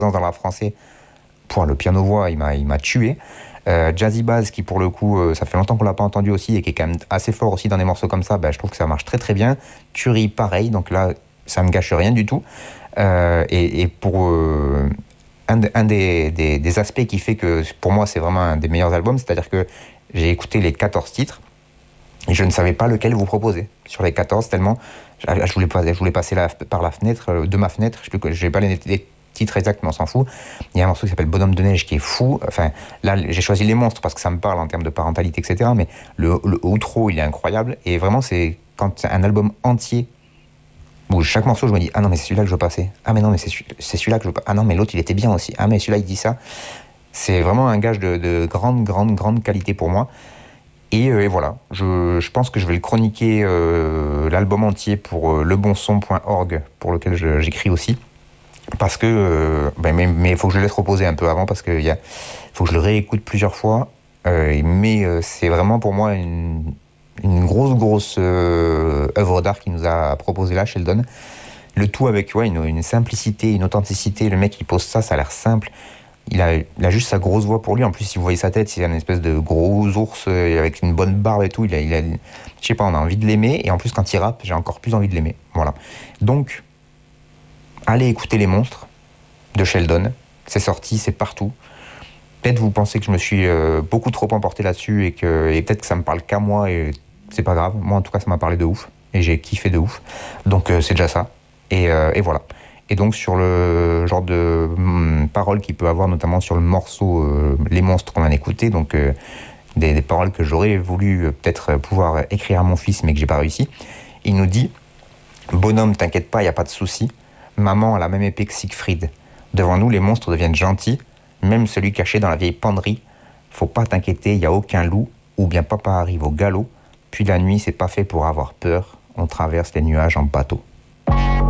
dans le rap français. Pour le piano-voix, il m'a tué. Jazzy Bass, qui pour le coup, ça fait longtemps qu'on l'a pas entendu aussi, et qui est quand même assez fort aussi dans des morceaux comme ça, je trouve que ça marche très très bien. Curie, pareil, donc là, ça me gâche rien du tout. Et pour un des aspects qui fait que pour moi c'est vraiment un des meilleurs albums, c'est-à-dire que j'ai écouté les 14 titres et je ne savais pas lequel vous proposer sur les 14, tellement je voulais passer par la fenêtre, de ma fenêtre, je n'ai pas les titres exacts mais on s'en fout. Il y a un morceau qui s'appelle Bonhomme de neige qui est fou, enfin là j'ai choisi Les Monstres parce que ça me parle en termes de parentalité, etc., mais le outro il est incroyable, et vraiment c'est quand c'est un album entier où chaque morceau, je me dis, ah non, mais c'est celui-là que je veux passer. Ah, mais non, mais c'est celui-là que je veux pas. Ah non, mais l'autre, il était bien aussi. Ah, mais celui-là, il dit ça. C'est vraiment un gage de grande, grande, grande qualité pour moi. Et voilà, je pense que je vais le chroniquer, l'album entier, pour lebonson.org, pour lequel j'écris aussi. Parce que, mais il faut que je le laisse reposer un peu avant, parce qu'il faut que je le réécoute plusieurs fois. Mais c'est vraiment pour moi une grosse œuvre d'art qu'il nous a proposé là, Sheldon. Le tout avec une simplicité, une authenticité. Le mec, il pose ça a l'air simple. Il a juste sa grosse voix pour lui. En plus, si vous voyez sa tête, il a une espèce de gros ours avec une bonne barbe et tout. Je sais pas, on a envie de l'aimer. Et en plus, quand il rappe, j'ai encore plus envie de l'aimer. Voilà. Donc, allez écouter Les Monstres de Sheldon. C'est sorti, c'est partout. Peut-être vous pensez que je me suis beaucoup trop emporté là-dessus et peut-être que ça me parle qu'à moi, et c'est pas grave. Moi, en tout cas, ça m'a parlé de ouf et j'ai kiffé de ouf. Donc, c'est déjà ça. Et voilà. Et donc, sur le genre de paroles qu'il peut avoir, notamment sur le morceau Les Monstres qu'on a écouté, donc des paroles que j'aurais voulu peut-être pouvoir écrire à mon fils, mais que j'ai pas réussi. Il nous dit: bonhomme, t'inquiète pas, y a pas de souci. Maman a la même épée que Siegfried. Devant nous, les monstres deviennent gentils. Même celui caché dans la vieille penderie. Faut pas t'inquiéter, y a aucun loup. Ou bien papa arrive au galop. Puis la nuit, c'est pas fait pour avoir peur. On traverse les nuages en bateau.